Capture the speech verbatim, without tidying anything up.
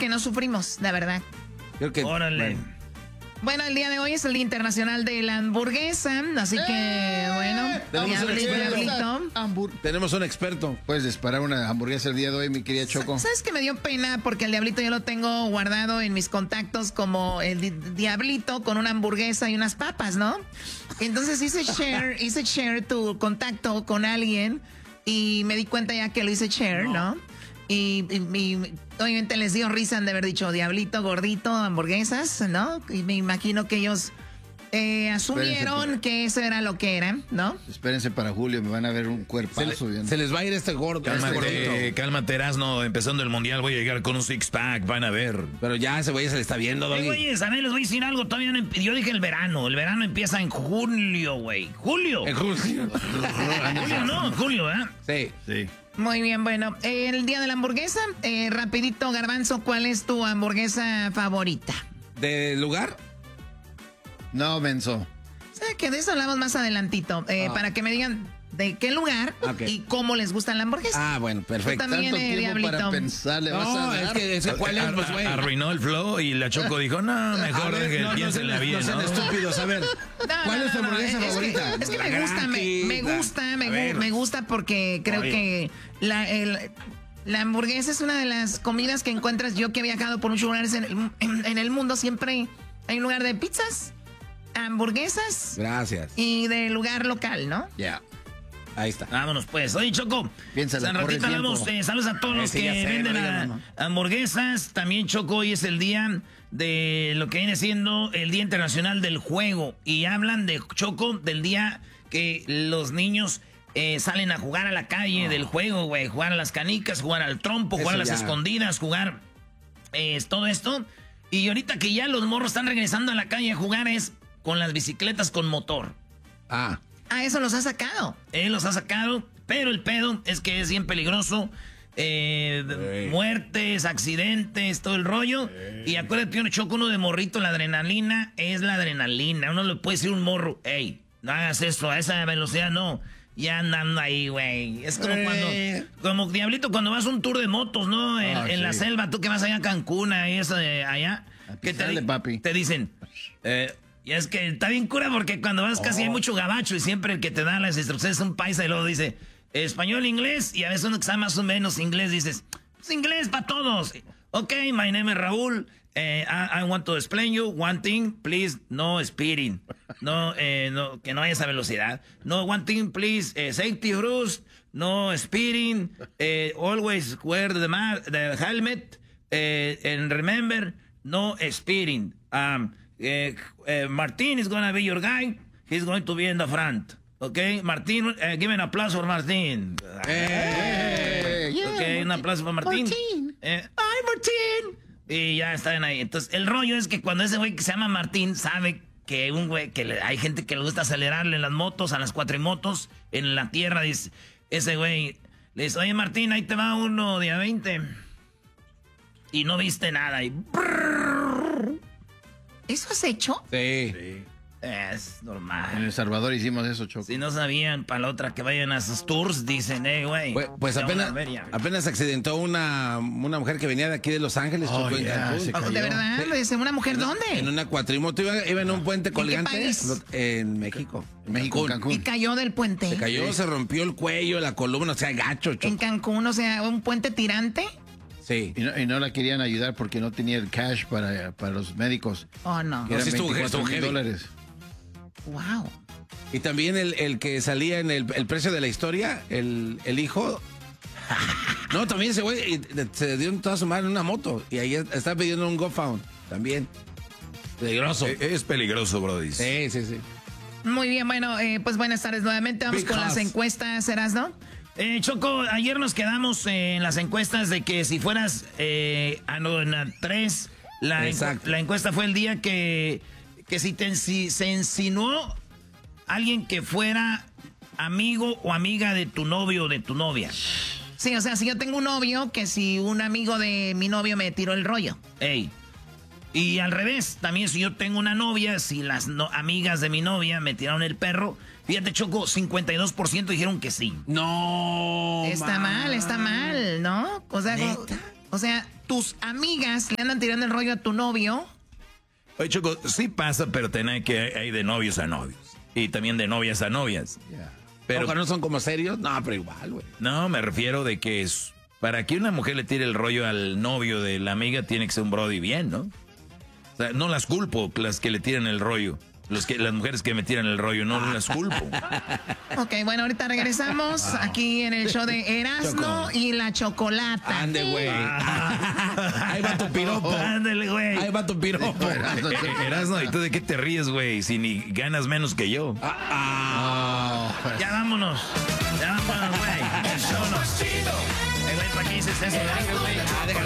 que no sufrimos, la verdad. Creo que... Órale. Bueno. Bueno, el día de hoy es el Día Internacional de la Hamburguesa, así que, ¡Eh! bueno, Tenemos un diablito, experto. diablito. Hambur- Tenemos un experto. Puedes disparar una hamburguesa el día de hoy, mi querida Choco. ¿Sabes que me dio pena? Porque el diablito yo lo tengo guardado en mis contactos como el di- diablito con una hamburguesa y unas papas, ¿no? Entonces hice share, hice share tu contacto con alguien y me di cuenta ya que lo hice share, ¿no? Y, y- y obviamente les dio risa de haber dicho diablito, gordito, hamburguesas, ¿no? Y me imagino que ellos eh, asumieron Espérense, que eso era lo que era, ¿no? Espérense para julio, me van a ver un Se, cuerpazo. le- bien. se les va a ir este gordo. este gordito. Cálmate, cálmate, Erasno. Empezando el mundial voy a llegar con un six-pack, van a ver. Pero ya ese güey se le está viendo, Hey, Doggy. güeyes, a ver, les voy a decir algo. Todavía no empe- Yo dije el verano. El verano empieza en julio, güey. Julio. En julio. Julio, no, julio, ¿eh? Sí. Sí. Muy bien, bueno, eh, el día de la hamburguesa, eh, rapidito, Garbanzo, ¿cuál es tu hamburguesa favorita? ¿De lugar? No, menso. ¿Sabe que de eso hablamos más adelantito? Eh, Ah. Para que me digan de qué lugar Ok. y cómo les gusta la hamburguesa. Ah, bueno, perfecto. Tú también, Tanto eh, tiempo para Diablito. pensar, le vas a No, es dar. que ese cuál es, Ar- pues, güey. Arruinó el flow y la Choco dijo, no, mejor A ver, que no, no piénsenla sean- bien, no sean ¿no? estúpidos, a ver. No, ¿Cuál no, es tu no, no, hamburguesa es que- favorita? Es que, La me gusta, me, Graki, me la- gusta, me, a gu- ver. me gusta porque creo Oye. que la, el- la hamburguesa es una de las comidas que encuentras. Yo que he viajado por muchos lugares en el, en, en el mundo, siempre hay un lugar de pizzas, hamburguesas Gracias. y de lugar local, ¿no? Ya. Ahí está. Vámonos pues. Oye, Choco. Piénsala, San corre ratito el hablamos, tiempo. eh, saludos a todos Eh, los sí, que ya sé, venden no a- digan, no. hamburguesas. También, Choco, hoy es el día de lo que viene siendo el Día Internacional del Juego. Y hablan de, Choco, del día que los niños eh, salen a jugar a la calle del juego, güey. Jugar a las canicas, jugar al trompo, jugar a Eso las ya. escondidas, jugar eh, todo esto. Y ahorita que ya los morros están regresando a la calle a jugar es con las bicicletas con motor. Ah. Ah, eso los ha sacado. Él los ha sacado, pero el pedo es que es bien peligroso. Eh, Ey. muertes, accidentes, todo el rollo. Y acuérdate, uno Choco, uno de morrito, la adrenalina es la adrenalina. Uno le puede decir a un morro, hey, no hagas eso, a esa velocidad no. Ya andando ahí, güey. Es como Ey. cuando, como Diablito, cuando vas a un tour de motos, ¿no? En, Ah, en la sí. selva, tú que vas allá a Cancún, ahí, eso de allá. A que te, pisarle, di- papi. te dicen, eh, y es que está bien cura porque cuando vas casi Oh. hay mucho gabacho y siempre el que te da las instrucciones es un paisa y luego dice español, inglés y a veces uno que sabe más o menos inglés dices, pues inglés para todos. Ok, my name is Raúl. eh, I, I want to explain you one thing, please, no speeding. No, eh, no, que no haya esa velocidad. No, one thing, please, eh, safety rules, no speeding, eh, always wear the, ma- the helmet, eh, and remember, no speeding. Um, eh, eh, Martin is gonna be your guy. He's going to be in the front. Okay, Martin, eh, give an applause for Martin. Eh, yeah, Ok, un aplauso para Martín. Martín. Eh, ¡Ay, Martín! Y ya están ahí. Entonces, el rollo es que cuando ese güey que se llama Martín sabe que un güey, que le- hay gente que le gusta acelerarle en las motos, a las cuatrimotos, en la tierra, dice, ese güey le dice, oye Martín, ahí te va uno de a veinte. Y no viste nada. Y ¿Eso has hecho? Sí. es En normal. El Salvador hicimos eso, Choco. Si no sabían, para la otra que vayan a sus tours, dicen, hey, güey. Pues, pues te van a apenas, ver ya". apenas se accidentó una, una mujer que venía de aquí de Los Ángeles, Oh, Choco, en yeah, Cancún. se cayó. ¿De verdad? Dice, ¿una mujer dónde? En una cuatrimoto, iba, iba en un puente colgante. país? En México. En México, en Y Cancún. cayó del puente. Se cayó, se rompió el cuello, la columna, o sea, gacho, Choco. En Cancún, o sea, un puente tirante. Sí. Y no, y no la querían ayudar porque no tenía el cash para, para los médicos. Oh, no. Que eran sí estuvo- veinticuatro estuvo mil heavy. dólares. Wow. Y también el, el que salía en el, el precio de la historia, el, el hijo. No, también ese güey y se dio en toda su madre en una moto. Y ahí está pidiendo un GoFound también. Peligroso. Eh, Es peligroso, brody. Sí, sí, sí. Muy bien, bueno, eh, pues buenas tardes nuevamente. Vamos Big con las house. encuestas, ¿serás, no? Eh, Choco, ayer nos quedamos eh, en las encuestas de que si fueras eh, a no, en la tres, la, encu- Exacto. la encuesta fue el día que, que si, te, si se insinuó alguien que fuera amigo o amiga de tu novio o de tu novia. Sí, o sea, si yo tengo un novio, que si un amigo de mi novio me tiró el rollo. Ey. Y al revés, también si yo tengo una novia, si las no- amigas de mi novia me tiraron el perro, fíjate, Choco, cincuenta y dos por ciento dijeron que sí. No. Está man. mal, está mal, ¿no? O sea, como- o sea, tus amigas le andan tirando el rollo a tu novio. Oye, Choco, sí pasa, pero tenés que hay de novios a novios. Y también de novias a novias. Yeah. Pero Ojo, ¿no son como serios? No, pero igual, güey. No, me refiero de que es, para que una mujer le tire el rollo al novio de la amiga tiene que ser un brody bien, ¿no? O sea, no las culpo las que le tiran el rollo. Los que, las mujeres que me tiran el rollo, no las culpo. Ok, bueno, ahorita regresamos aquí en el show de Erasmo Choco. y la Chocolata. Ande, güey. Ahí va tu piropo. Ándale, güey. Ahí va tu piropo. Erasno, ¿y tú de qué te ríes, güey? Si ni ganas menos que yo. Ah, ah. Ya vámonos. Ya vámonos, güey. El show no. Eh, güey, ¿para qué dices eso? güey? Ah, déjalo.